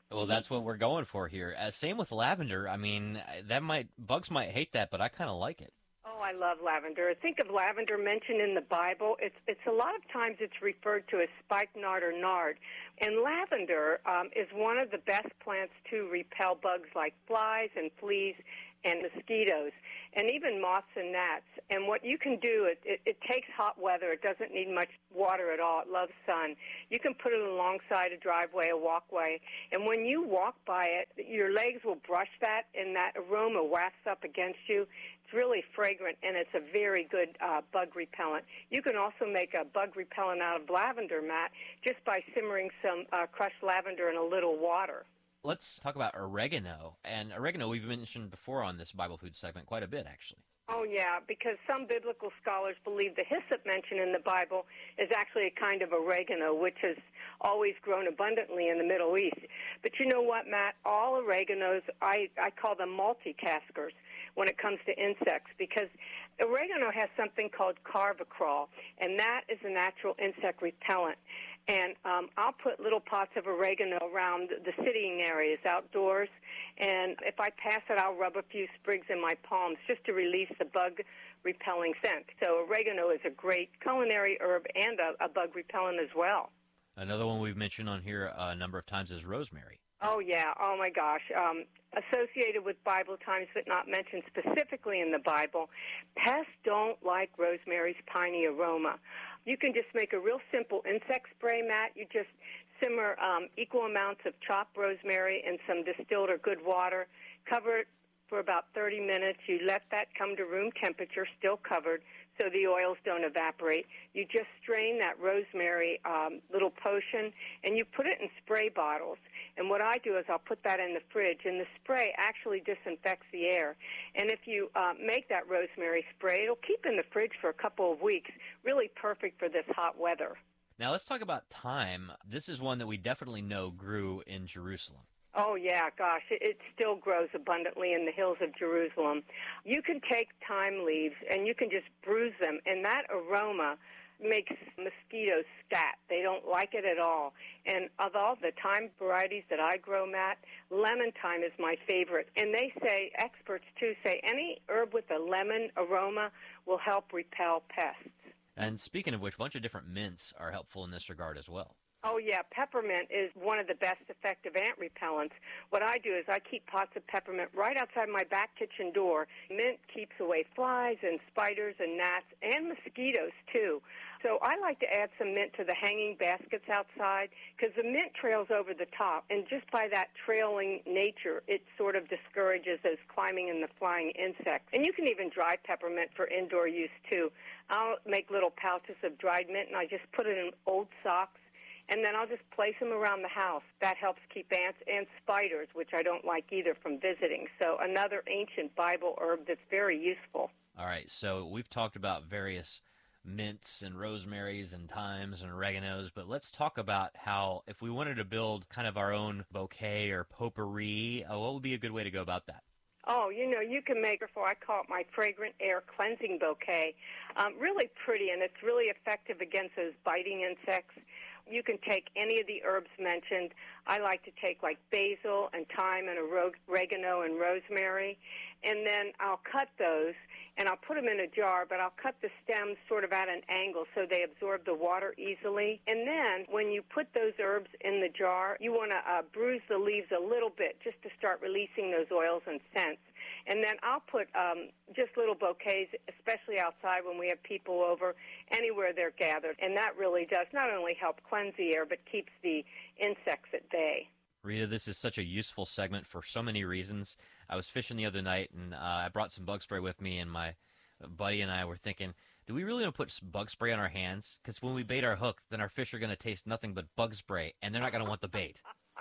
Well, that's what we're going for here. Uh, same with lavender. I mean, that might bugs might hate that, but I kind of like it. Oh, I love lavender. Think of lavender mentioned in the Bible. It's it's a lot of times it's referred to as spikenard or nard. And lavender um, is one of the best plants to repel bugs like flies and fleas and mosquitoes, and even moths and gnats. And what you can do, it, it, it takes hot weather. It doesn't need much water at all. It loves sun. You can put it alongside a driveway, a walkway, and when you walk by it, your legs will brush that, and that aroma wafts up against you. It's really fragrant, and it's a very good uh, bug repellent. You can also make a bug repellent out of lavender, Matt, just by simmering some uh, crushed lavender in a little water. Let's talk about oregano. And oregano we've mentioned before on this Bible Food segment quite a bit, actually. Oh, yeah, because some biblical scholars believe the hyssop mentioned in the Bible is actually a kind of oregano, which has always grown abundantly in the Middle East. But you know what, Matt? All oreganos, I, I call them multitaskers when it comes to insects, because oregano has something called carvacrol, and that is a natural insect repellent. And um, I'll put little pots of oregano around the sitting areas outdoors, and if I pass it, I'll rub a few sprigs in my palms just to release the bug-repelling scent. So oregano is a great culinary herb and a, a bug repellent as well. Another one we've mentioned on here a number of times is rosemary. Oh, yeah. Oh, my gosh. Um, associated with Bible times, but not mentioned specifically in the Bible, pests don't like rosemary's piney aroma. You can just make a real simple insect spray, Matt. You just simmer um, equal amounts of chopped rosemary in some distilled or good water. Cover it for about thirty minutes. You let that come to room temperature, still covered, so the oils don't evaporate. You just strain that rosemary um, little potion, and you put it in spray bottles. And what I do is I'll put that in the fridge, and the spray actually disinfects the air. And if you uh, make that rosemary spray, it'll keep in the fridge for a couple of weeks. Really perfect for this hot weather. Now let's talk about thyme. This is one that we definitely know grew in Jerusalem. Oh, yeah, gosh, it, it still grows abundantly in the hills of Jerusalem. You can take thyme leaves and you can just bruise them, and that aroma makes mosquitoes scat. They don't like it at all. And of all the thyme varieties that I grow, Matt, lemon thyme is my favorite. And they say, experts too say, any herb with a lemon aroma will help repel pests. And speaking of which, a bunch of different mints are helpful in this regard as well. Oh, yeah, peppermint is one of the best effective ant repellents. What I do is I keep pots of peppermint right outside my back kitchen door. Mint keeps away flies and spiders and gnats and mosquitoes, too. So I like to add some mint to the hanging baskets outside because the mint trails over the top, and just by that trailing nature, it sort of discourages those climbing and the flying insects. And you can even dry peppermint for indoor use, too. I'll make little pouches of dried mint, and I just put it in old socks, and then I'll just place them around the house. That helps keep ants and spiders, which I don't like either, from visiting. So another ancient Bible herb that's very useful. All right, so we've talked about various mints and rosemaries and thymes and oreganos, but let's talk about how, if we wanted to build kind of our own bouquet or potpourri, uh, what would be a good way to go about that? Oh, you know, you can make, I call it my fragrant air cleansing bouquet. Um, really pretty, and it's really effective against those biting insects. You can take any of the herbs mentioned. I like to take like basil and thyme and oregano and rosemary, and then I'll cut those and I'll put them in a jar, but I'll cut the stems sort of at an angle so they absorb the water easily. And then when you put those herbs in the jar, you want to uh, bruise the leaves a little bit just to start releasing those oils and scents. And then I'll put um, just little bouquets, especially outside when we have people over, anywhere they're gathered. And that really does not only help cleanse the air, but keeps the insects at bay. Rita, this is such a useful segment for so many reasons. I was fishing the other night, and uh, I brought some bug spray with me, and my buddy and I were thinking, do we really want to put bug spray on our hands? Because when we bait our hook, then our fish are going to taste nothing but bug spray, and they're not going to want the bait.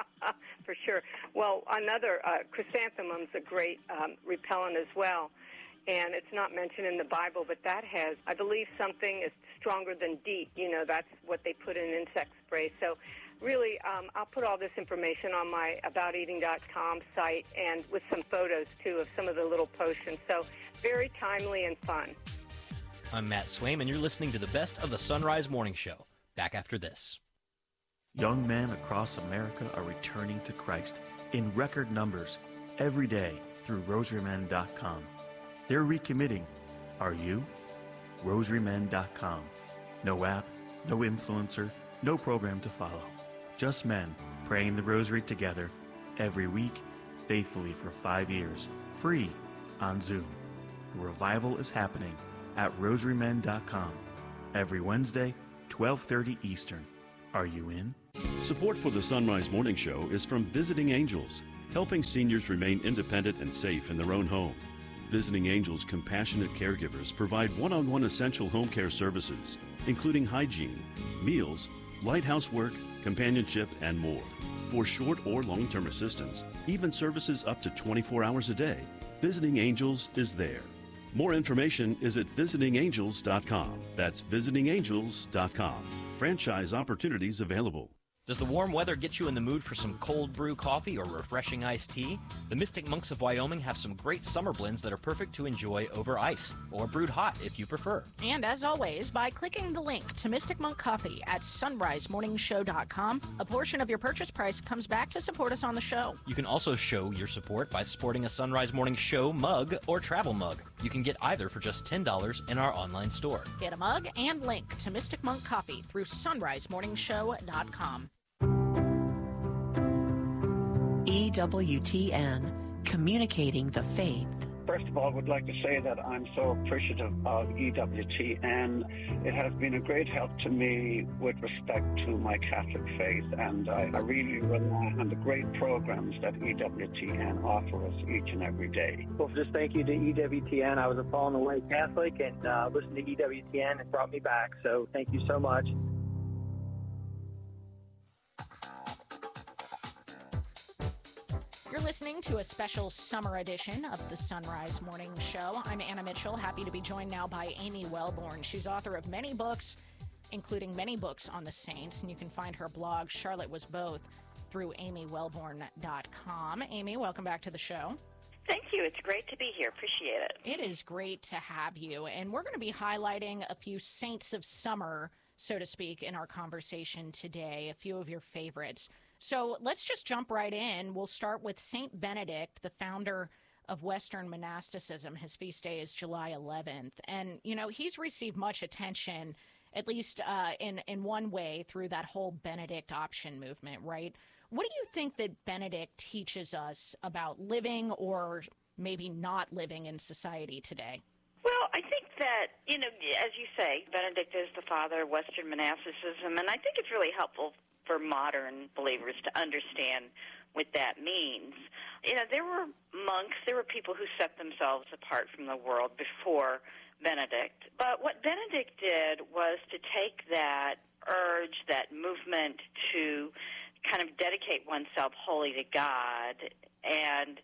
For sure. Well, another, uh, chrysanthemum's a great um, repellent as well, and it's not mentioned in the Bible, but that has, I believe, something is stronger than DEET. You know, that's what they put in insect spray. So really, um, I'll put all this information on my about eating dot com site, and with some photos, too, of some of the little potions. So very timely and fun. I'm Matt Swaim, and you're listening to the best of the Sunrise Morning Show. Back after this. Young men across America are returning to Christ in record numbers every day through rosary men dot com. They're recommitting. Are you? rosary men dot com. No app, no influencer, no program to follow. Just men praying the rosary together every week, faithfully for five years, free on Zoom. The revival is happening at rosary men dot com every Wednesday, twelve thirty Eastern. Are you in? Support for the Sunrise Morning Show is from Visiting Angels, helping seniors remain independent and safe in their own home. Visiting Angels compassionate caregivers provide one-on-one essential home care services, including hygiene, meals, light housework, companionship, and more. For short or long-term assistance, even services up to twenty-four hours a day, Visiting Angels is there. More information is at visiting angels dot com. That's visiting angels dot com. Franchise opportunities available. Does the warm weather get you in the mood for some cold brew coffee or refreshing iced tea? The Mystic Monks of Wyoming have some great summer blends that are perfect to enjoy over ice, or brewed hot if you prefer. And as always, by clicking the link to Mystic Monk Coffee at sunrise morning show dot com, a portion of your purchase price comes back to support us on the show. You can also show your support by supporting a Sunrise Morning Show mug or travel mug. You can get either for just ten dollars in our online store. Get a mug and link to Mystic Monk Coffee through sunrise morning show dot com. E W T N, communicating the faith. First of all, I would like to say that I'm so appreciative of E W T N. It has been a great help to me with respect to my Catholic faith, and I, I really rely on the great programs that E W T N offer us each and every day. Well, just thank you to E W T N. I was a fallen away Catholic, and uh, listened to E W T N and brought me back, so thank you so much. You're listening to a special summer edition of the Sunrise Morning Show. I'm Anna Mitchell, happy to be joined now by Amy Wellborn. She's author of many books, including many books on the saints, and you can find her blog, Charlotte Was Both, through amy wellborn dot com. Amy, welcome back to the show. Thank you. It's great to be here. Appreciate it. It is great to have you, and we're going to be highlighting a few saints of summer, so to speak, in our conversation today, a few of your favorites. So let's just jump right in. We'll start with Saint Benedict, the founder of Western monasticism. His feast day is July eleventh. And, you know, he's received much attention, at least uh, in, in one way, through that whole Benedict option movement, right? What do you think that Benedict teaches us about living or maybe not living in society today? Well, I think that, you know, as you say, Benedict is the father of Western monasticism, and I think it's really helpful for modern believers to understand what that means. You know, there were monks, there were people who set themselves apart from the world before Benedict. But what Benedict did was to take that urge, that movement to kind of dedicate oneself wholly to God, and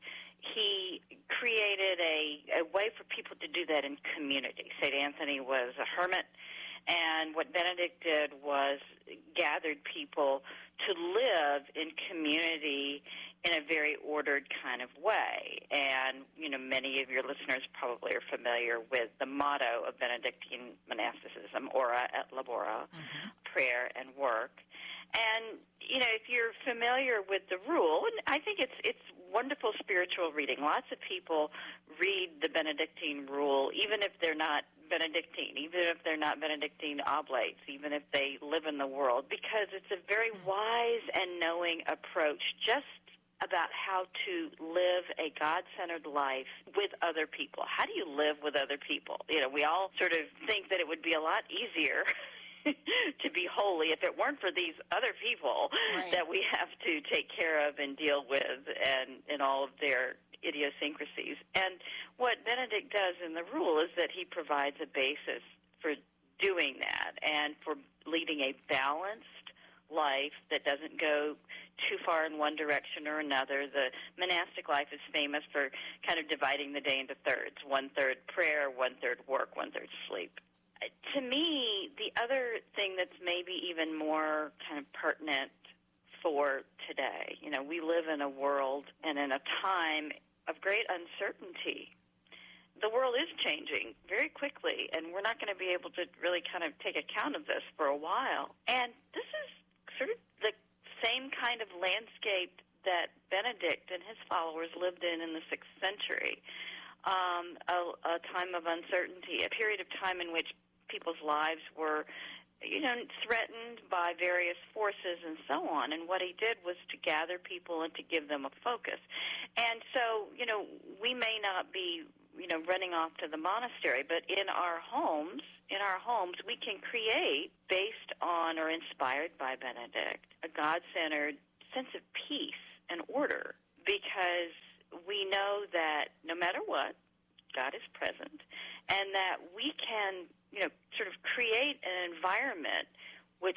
he created a, a way for people to do that in community. Saint Anthony was a hermit, and what Benedict did was gathered people to live in community in a very ordered kind of way. And, you know, many of your listeners probably are familiar with the motto of Benedictine monasticism, ora et labora, mm-hmm. prayer and work. And, you know, if you're familiar with the rule, and I think it's it's wonderful spiritual reading. Lots of people read the Benedictine rule, even if they're not Benedictine, even if they're not Benedictine oblates, even if they live in the world, because it's a very wise and knowing approach just about how to live a God-centered life with other people. How do you live with other people? You know, we all sort of think that it would be a lot easier to be holy if it weren't for these other people right. that we have to take care of and deal with and, and all of their idiosyncrasies. And what Benedict does in the rule is that he provides a basis for doing that and for leading a balanced life that doesn't go too far in one direction or another. The monastic life is famous for kind of dividing the day into thirds, one-third prayer, one-third work, one-third sleep. To me, the other thing that's maybe even more kind of pertinent for today, you know, we live in a world and in a time of great uncertainty. The world is changing very quickly, and we're not going to be able to really kind of take account of this for a while. And this is sort of the same kind of landscape that Benedict and his followers lived in in the sixth century, um, a, a time of uncertainty, a period of time in which people's lives were, you know, threatened by various forces and so on. And what he did was to gather people and to give them a focus. And so, you know, we may not be, you know, running off to the monastery, but in our homes, in our homes, we can create, based on or inspired by Benedict, a God-centered sense of peace and order, because we know that no matter what, God is present, and that we can, you know, sort of create an environment which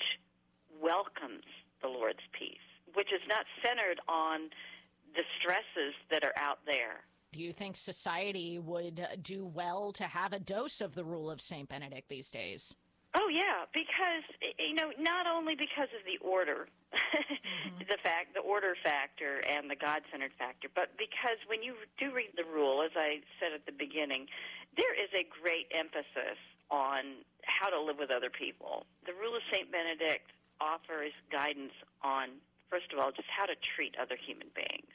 welcomes the Lord's peace, which is not centered on the stresses that are out there. Do you think society would do well to have a dose of the rule of Saint Benedict these days? Oh, yeah, because, you know, not only because of the order, mm-hmm. the fact, the order factor and the God-centered factor, but because when you do read the rule, as I said at the beginning, there is a great emphasis on how to live with other people. The rule of Saint Benedict offers guidance on, first of all, just how to treat other human beings,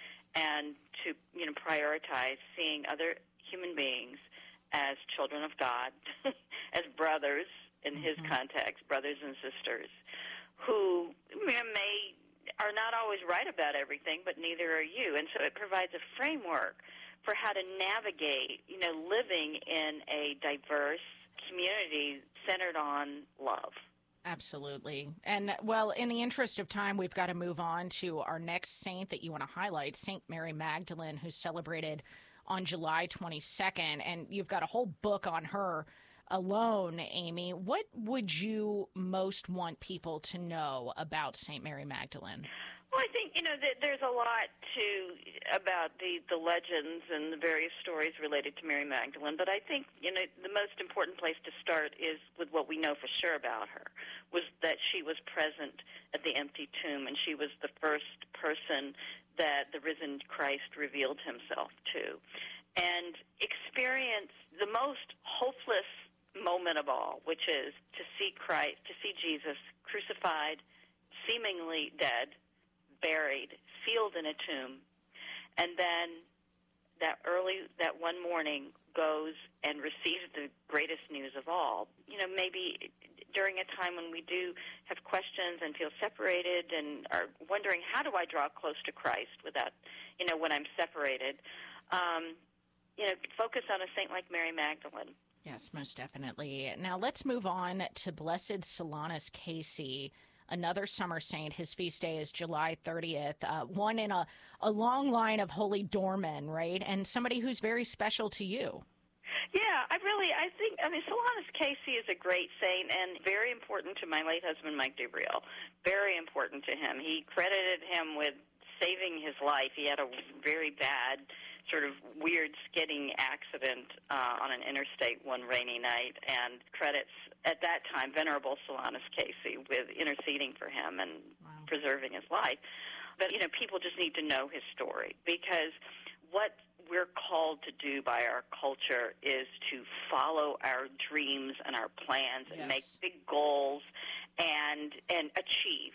and to, you know, prioritize seeing other human beings as children of God, as brothers in mm-hmm. his context, brothers and sisters, who may are not always right about everything, but neither are you. And so it provides a framework for how to navigate, you know, living in a diverse community centered on love. Absolutely. And, well, in the interest of time, we've got to move on to our next saint that you want to highlight, Saint Mary Magdalene, who's celebrated on July twenty-second. And you've got a whole book on her alone, Amy. What would you most want people to know about Saint Mary Magdalene? Well, I think, you know, that there's a lot to about the, the legends and the various stories related to Mary Magdalene, but I think, you know, the most important place to start is with what we know for sure about her, was that she was present at the empty tomb, and she was the first person that the risen Christ revealed himself to, and experienced the most hopeless moment of all, which is to see Christ, to see Jesus crucified, seemingly dead, buried, sealed in a tomb, and then that early, that one morning, goes and receives the greatest news of all. You know, maybe during a time when we do have questions and feel separated and are wondering, how do I draw close to Christ without, you know, when I'm separated, um, you know, focus on a saint like Mary Magdalene. Yes, most definitely. Now let's move on to Blessed Solanus Casey, another summer saint. His feast day is July thirtieth, uh, one in a, a long line of holy doormen, right? And somebody who's very special to you. Yeah, I really, I think, I mean, Solanus Casey is a great saint and very important to my late husband, Mike DeBriel. Very important to him. He credited him with saving his life. He had a very bad, sort of weird skidding accident uh, on an interstate one rainy night, and credits, at that time, Venerable Solanus Casey with interceding for him and wow. preserving his life. But, you know, people just need to know his story, because what we're called to do by our culture is to follow our dreams and our plans and yes. make big goals and and achieve.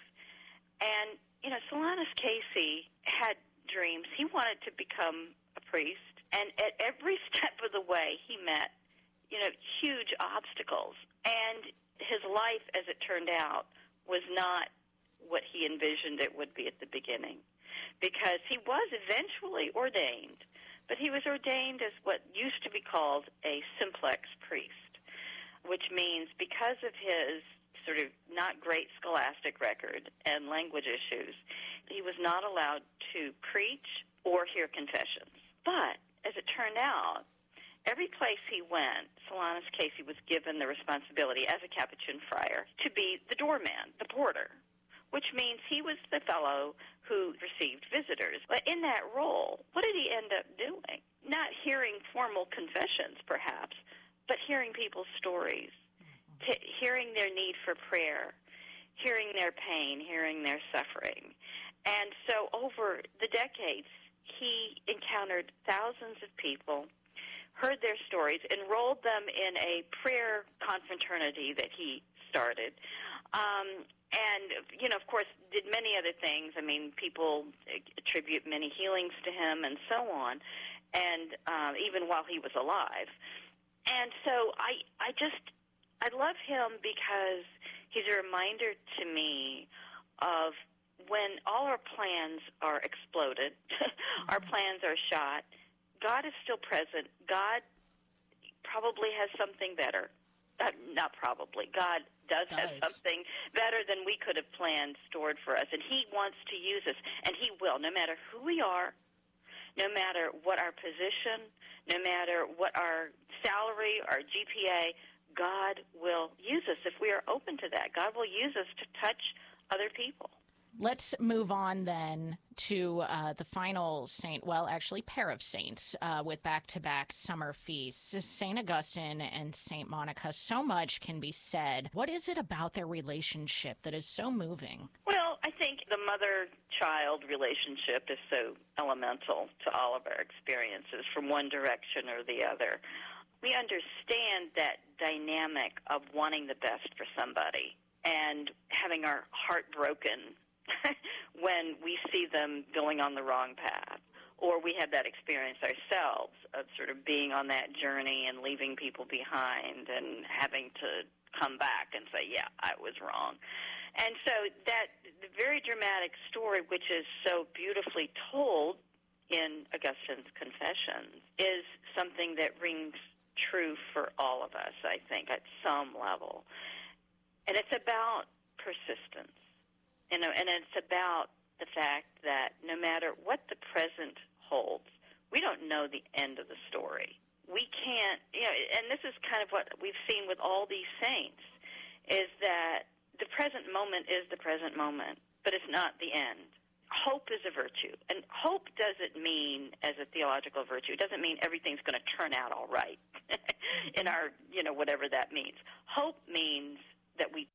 And, you know, Solanus Casey had dreams. He wanted to become a priest, and at every step of the way he met, you know, huge obstacles. And his life, as it turned out, was not what he envisioned it would be at the beginning, because he was eventually ordained, but he was ordained as what used to be called a simplex priest, which means because of his sort of not great scholastic record and language issues, he was not allowed to preach or hear confessions. But as it turned out, every place he went, Solanus Casey was given the responsibility as a Capuchin friar to be the doorman, the porter, which means he was the fellow who received visitors. But in that role, what did he end up doing? Not hearing formal confessions, perhaps, but hearing people's stories, t- hearing their need for prayer, hearing their pain, hearing their suffering. And so over the decades, he encountered thousands of people, heard their stories, enrolled them in a prayer confraternity that he started, um, and, you know, of course, did many other things. I mean, people attribute many healings to him and so on, and uh, even while he was alive. And so I, I just, I love him because he's a reminder to me of when all our plans are exploded, our plans are shot, God is still present. God probably has something better. Uh, not probably. God does, does have something better than we could have planned stored for us, and he wants to use us, and he will, no matter who we are, no matter what our position, no matter what our salary, our G P A, God will use us if we are open to that. God will use us to touch other people. Let's move on then to uh, the final saint, well, actually pair of saints uh, with back-to-back summer feasts, Saint Augustine and Saint Monica. So much can be said. What is it about their relationship that is so moving? Well, I think the mother-child relationship is so elemental to all of our experiences from one direction or the other. We understand that dynamic of wanting the best for somebody and having our heart broken when we see them going on the wrong path, or we have that experience ourselves of sort of being on that journey and leaving people behind and having to come back and say, yeah, I was wrong. And so that the very dramatic story, which is so beautifully told in Augustine's Confessions, is something that rings true for all of us, I think, at some level. And it's about persistence. You know, and it's about the fact that no matter what the present holds, we don't know the end of the story. We can't, you know, and this is kind of what we've seen with all these saints, is that the present moment is the present moment, but it's not the end. Hope is a virtue, and hope doesn't mean, as a theological virtue, it doesn't mean everything's going to turn out all right in our, you know, whatever that means. Hope means that we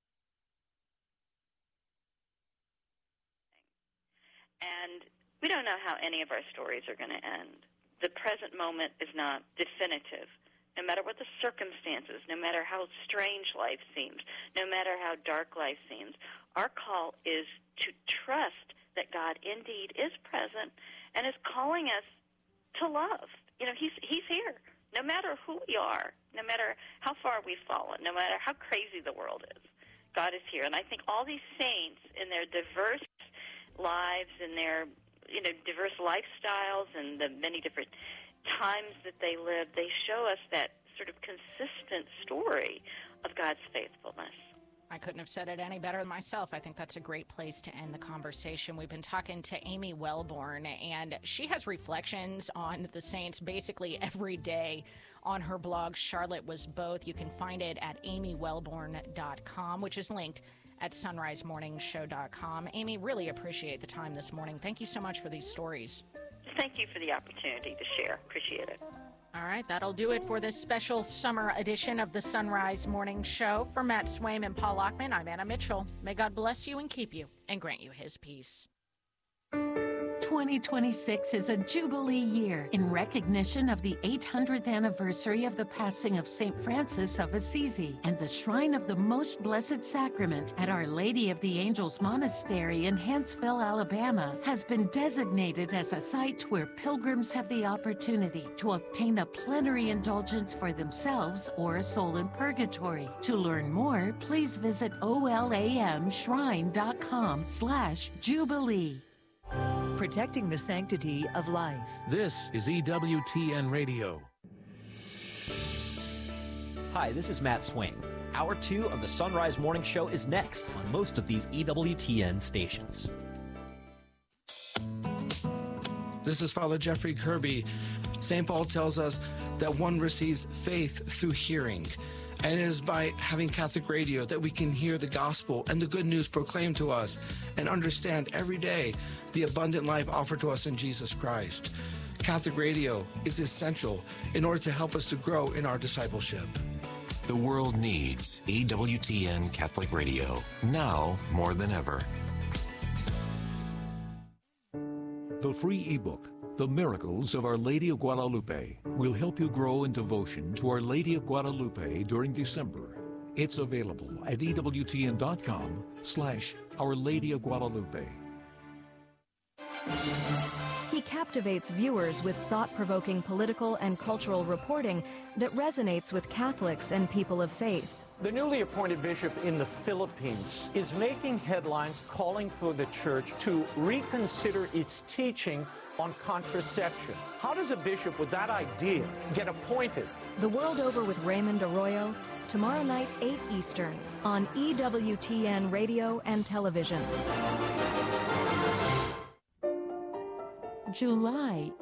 And we don't know how any of our stories are going to end. The present moment is not definitive. No matter what the circumstances, no matter how strange life seems, no matter how dark life seems, our call is to trust that God indeed is present and is calling us to love. You know, he's, he's here. No matter who we are, no matter how far we've fallen, no matter how crazy the world is, God is here. And I think all these saints in their diverse lives and their, you know, diverse lifestyles and the many different times that they live, they show us that sort of consistent story of God's faithfulness. I couldn't have said it any better than myself. I think that's a great place to end the conversation. We've been talking to Amy Wellborn, and she has reflections on the saints basically every day on her blog, Charlotte Was Both. You can find it at amy wellborn dot com, which is linked at sunrise morning show dot com. Amy, really appreciate the time this morning. Thank you so much for these stories. Thank you for the opportunity to share. Appreciate it. All right, that'll do it for this special summer edition of the Sunrise Morning Show. For Matt Swaim and Paul Lockman, I'm Anna Mitchell. May God bless you and keep you and grant you his peace. twenty twenty-six is a Jubilee year in recognition of the eight hundredth anniversary of the passing of Saint Francis of Assisi, and the Shrine of the Most Blessed Sacrament at Our Lady of the Angels Monastery in Huntsville, Alabama, has been designated as a site where pilgrims have the opportunity to obtain a plenary indulgence for themselves or a soul in purgatory. To learn more, please visit olamshrine.com slash Jubilee. Protecting the sanctity of life. This is E W T N Radio. Hi, this is Matt Swaim. Hour two of the Sunrise Morning Show is next on most of these E W T N stations. This is Father Jeffrey Kirby. Saint Paul tells us that one receives faith through hearing. And it is by having Catholic radio that we can hear the gospel and the good news proclaimed to us and understand every day the abundant life offered to us in Jesus Christ. Catholic radio is essential in order to help us to grow in our discipleship. The world needs E W T N Catholic Radio, now more than ever. The free ebook, The Miracles of Our Lady of Guadalupe, will help you grow in devotion to Our Lady of Guadalupe during December. It's available at E W T N dot com slash Our Lady of Guadalupe. He captivates viewers with thought-provoking political and cultural reporting that resonates with Catholics and people of faith. The newly appointed bishop in the Philippines is making headlines calling for the church to reconsider its teaching on contraception. How does a bishop with that idea get appointed? The World Over with Raymond Arroyo, tomorrow night, eight Eastern, on E W T N Radio and Television. July